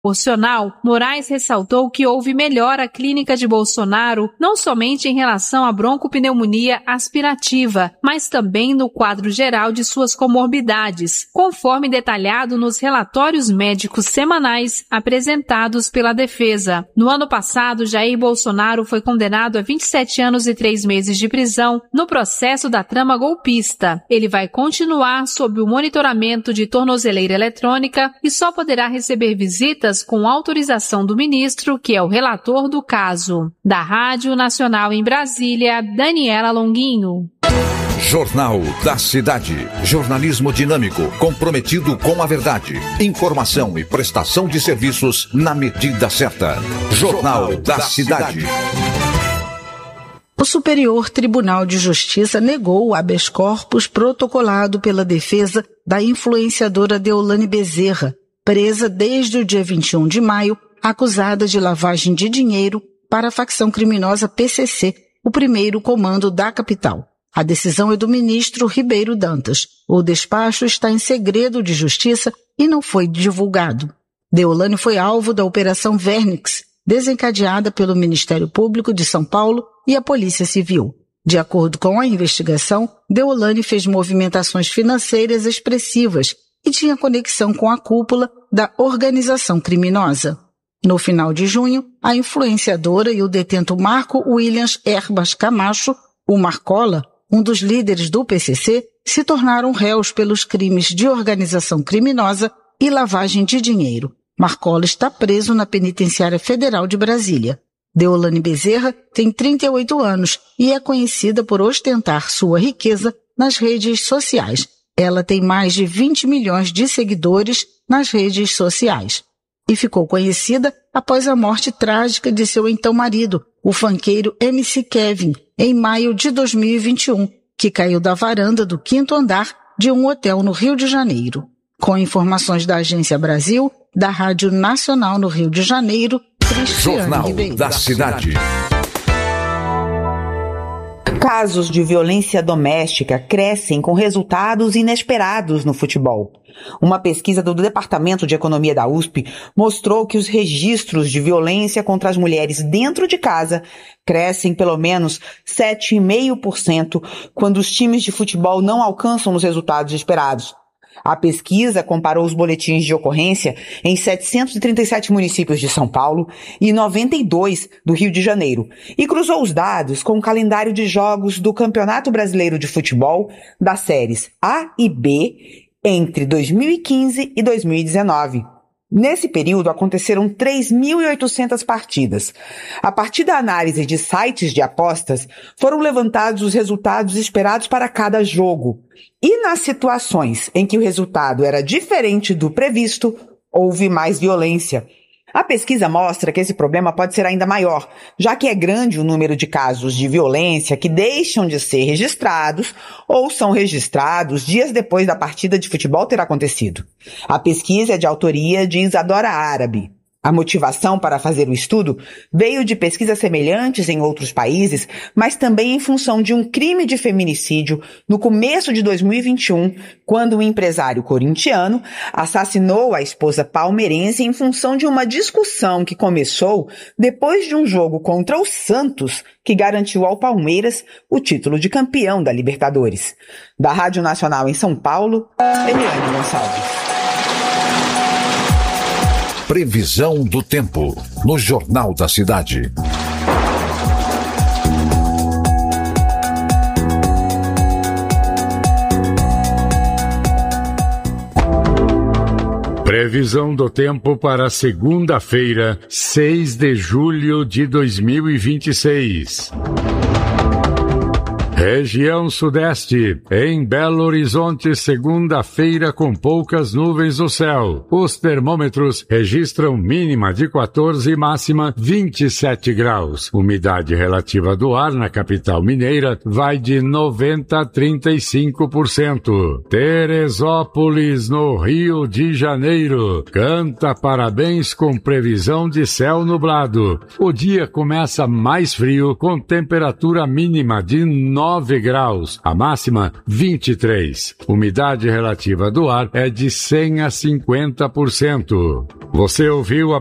proporcional, Moraes ressaltou que houve melhora clínica de Bolsonaro, não somente em relação à broncopneumonia aspirativa, mas também no quadro geral de suas comorbidades, conforme detalhado nos relatórios médicos semanais apresentados pela defesa. No ano passado, Jair Bolsonaro foi condenado a 27 anos e 3 meses de prisão no processo da trama golpista. Ele vai continuar sob o monitoramento de tornozeleira eletrônica e só poderá receber visitas com autorização do ministro, que é o relator do caso. Da Rádio Nacional em Brasília, Daniela Longuinho. Jornal da Cidade. Jornalismo dinâmico, comprometido com a verdade. Informação e prestação de serviços na medida certa. Jornal da Cidade. O Superior Tribunal de Justiça negou o habeas corpus protocolado pela defesa da influenciadora Deolane Bezerra, presa desde o dia 21 de maio, acusada de lavagem de dinheiro para a facção criminosa PCC, o primeiro comando da capital. A decisão é do ministro Ribeiro Dantas. O despacho está em segredo de justiça e não foi divulgado. Deolane foi alvo da Operação Vernix, desencadeada pelo Ministério Público de São Paulo e a Polícia Civil. De acordo com a investigação, Deolane fez movimentações financeiras expressivas e tinha conexão com a cúpula da organização criminosa. No final de junho, a influenciadora e o detento Marco Williams Herbas Camacho, o Marcola, um dos líderes do PCC, se tornaram réus pelos crimes de organização criminosa e lavagem de dinheiro. Marcola está preso na Penitenciária Federal de Brasília. Deolane Bezerra tem 38 anos e é conhecida por ostentar sua riqueza nas redes sociais. Ela tem mais de 20 milhões de seguidores nas redes sociais. E ficou conhecida após a morte trágica de seu então marido, o funkeiro MC Kevin, em maio de 2021, que caiu da varanda do 5º andar de um hotel no Rio de Janeiro. Com informações da Agência Brasil, da Rádio Nacional no Rio de Janeiro, Cristiane Jornal Ribeiro. da Cidade. Casos de violência doméstica crescem com resultados inesperados no futebol. Uma pesquisa do Departamento de Economia da USP mostrou que os registros de violência contra as mulheres dentro de casa crescem pelo menos 7,5% quando os times de futebol não alcançam os resultados esperados. A pesquisa comparou os boletins de ocorrência em 737 municípios de São Paulo e 92 do Rio de Janeiro e cruzou os dados com o calendário de jogos do Campeonato Brasileiro de Futebol das séries A e B entre 2015 e 2019. Nesse período, aconteceram 3.800 partidas. A partir da análise de sites de apostas, foram levantados os resultados esperados para cada jogo. E nas situações em que o resultado era diferente do previsto, houve mais violência. A pesquisa mostra que esse problema pode ser ainda maior, já que é grande o número de casos de violência que deixam de ser registrados ou são registrados dias depois da partida de futebol ter acontecido. A pesquisa é de autoria de Isadora Árabe. A motivação para fazer o estudo veio de pesquisas semelhantes em outros países, mas também em função de um crime de feminicídio no começo de 2021, quando um empresário corintiano assassinou a esposa palmeirense em função de uma discussão que começou depois de um jogo contra o Santos, que garantiu ao Palmeiras o título de campeão da Libertadores. Da Rádio Nacional em São Paulo, Eliane Gonçalves. Previsão do tempo no Jornal da Cidade. Previsão do tempo para segunda-feira, 6 de julho de 2026. Região Sudeste, em Belo Horizonte, segunda-feira com poucas nuvens no céu. Os termômetros registram mínima de 14 e máxima 27 graus. Umidade relativa do ar na capital mineira vai de 90% a 35%. Teresópolis, no Rio de Janeiro, canta parabéns com previsão de céu nublado. O dia começa mais frio, com temperatura mínima de 9 19 graus, a máxima 23. Umidade relativa do ar é de 100 a 50%. Você ouviu a